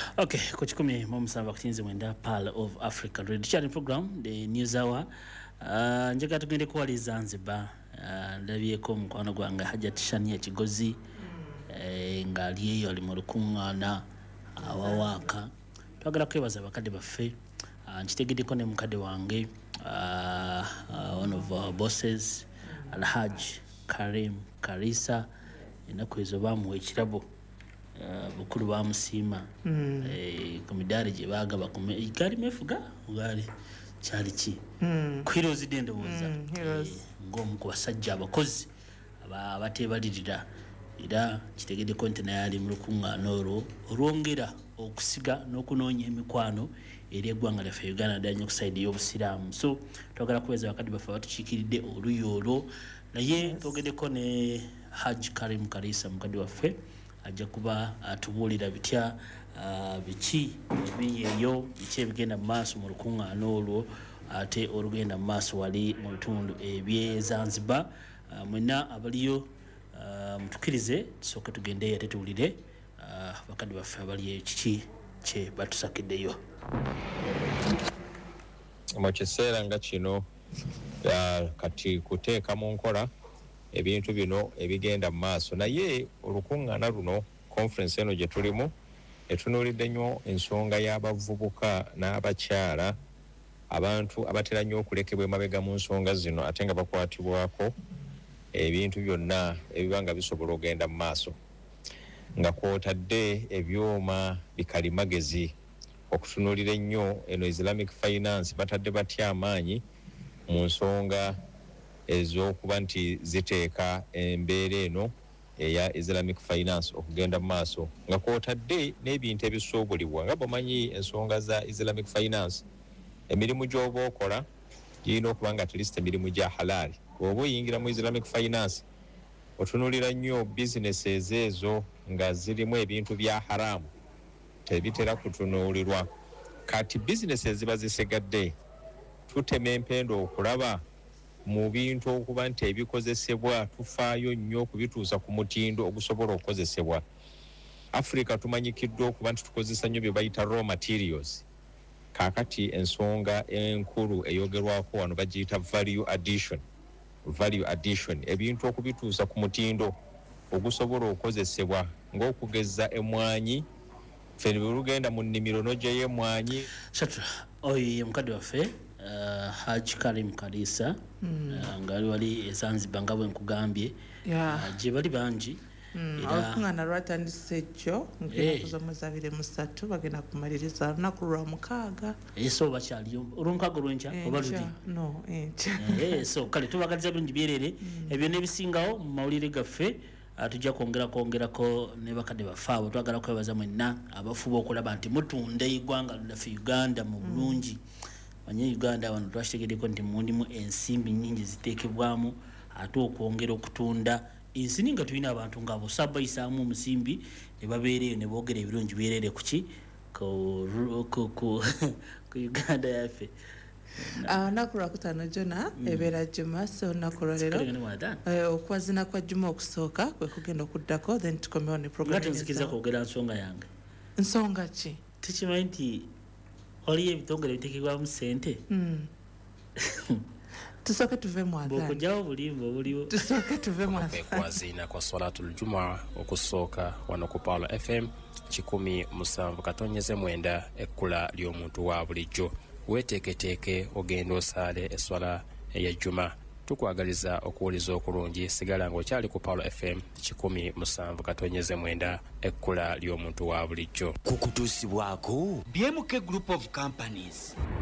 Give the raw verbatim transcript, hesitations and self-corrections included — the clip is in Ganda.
Okay, kuchikumi mumusamba kutinze mwenda Pearl of Africa Radio Channel program the news hour. Uh, njega tugende kuwali Zanzibar. Uh, ndabyeko mukwano gwange Hajat Shania Kigozi. Eh, ngaliyeyo ali mu lukungana awawaka. Twagala kwebaza abakadde baffe. Uh, nkitegedeko ne mukadde wange uh, uh, one of our bosses Alhaj Karim Karisa enaku ezo bamuwa ekirabo uh, bukulu bamusiima mm. eh, kumidari gye baagaba gali mefuga gali kyali ki mm. Heroes dendowooza mm, eh, ng'omu ku basajja abakozi abateebalirira era kitegedde kontena yali mu lukuŋŋaana olwo olwongera okusiga n'okunoonya emikwano eri eggwanga lyaffe Uganda ddanye ku side y'obusiraamu. So twagala kuweza bakadde baffe batukiikiridde oluyo olwo naye twogeddeko ne Haj Karim Karisa mukadde waffe ajja kuba atubuulira bitya uh, biki ebiyeeyo biki ebigenda mu maaso mu lukuŋŋaana olwo ate olugenda mu maaso wali mu bitundu eby'e Zanzibar. Uh, mwenna abaliyo Uh, mutukirize tusooke tugende ate tuwulire uh, bakadde baffe abali kiki kye batusakiddeyo mu kiseera nga kino uh, kati kuteeka mu nkola ebintu bino ebigenda mu maaso naye olukuŋŋaana luno conference eno gye tulimu etunuulidde nnyo ensonga y'abavubuka n'abakyala abantu abatera nnyo okulekebwa emabega mu nsonga zino ate nga bakwatibwako ebintu byonna ebibanga bisobola ogenda mu maaso nga kwotadde ebyuma bikalimagezi okutunuulira ennyo eno Islamic Finance batadde batya amaanyi mu nsonga ez'okuba nti ziteeka embeera eno eya Islamic Finance okugenda mu maaso nga kwotadde n'ebintu ebisuubulibwa nga bamanyi ensonga za Islamic Finance emirimu gy'oba okola girina okuba nga at least emirimu gya halali. Obo yingira mu Islamic Finance otunulira nnyo businesses ezo nga zirimu ebintu bya haramu tebitera kutunulirwa kati businesses ziba zisigadde tutema empendo okulaba mu bintu okuba nti ebikozesebwa tufaayo nnyo okubituusa ku mutindo ogusobola okukozesebwa. Africa tumanyikiddwa okuba nti tukozesa nnyo bye bayita raw materials kakati ensonga enkulu eyogerwako wano bagiyita value addition value addition ebintu okubituusa ku mutindo ogusobola okukozesebwa ng'okugeza emwanyi ffe bulugenda mu nnimiro n'ogyeyo emwanyi. Shatra oyo mukadde waffe uh, Haj Karim Karisa mm. uh, ngali wali e Zanzibar nga bwe nkugambye yeah. uh, gye bali bangi olukuŋŋaana lwatandise ejjo ngenda kuzomwezi abiri mu ssatu bagenda kumaliriza olunaku lwa mukaaga eso bakyaliyo olwomukaaga olwenkya oba luli no enkya so kale tubagaliza birungi byerere ebyo n'ebisingawo mu mawulire gaffe tujja kwongera kwongerako ne bakadde baffe abo twagala kwebaza mwenna abafuba okulaba nti mutunda eggwanga lyaffe Uganda mu bulungi manye Uganda wano twakitegeddeko nti mulimu ensimbi nnyingi ziteekebwamu ate okwongera okutunda ensi nga tulina abantu ngabo sabayisaamu omusimbi ne babeereyo ne boogera ebirungi byerere kuki ku ku Uganda yaffe. Olunaku lwakutaano jona ebeera Juma so olunaku lwaleero okwazina kwa Juma okusooka kwe kugenda okuddako then tukomewo ne program. Nga tenzikiriza kwogera nsonga yange. Nsonga ki? Tukimanyi nti waliyo ebitongole biteekebwamu ssente. Tusoke tuve mu adhana bokujawo bulimbo buliwo tusoke tuve mu adhana kwazina kwa salatul jumaa okusooka wano ku Pearl F M kikumi musanvu katonyeze mwenda ekkula ly'omuntu wa bulijjo weteeketeeke ogenda osaale eswala eya juma tukwagaliza okuwuliza okulungi sigala ng'okyali ku Pearl F M kikumi musanvu katonyeze mwenda ekkula ly'omuntu wa bulijjo kukutuusibwako B M K Group of Companies.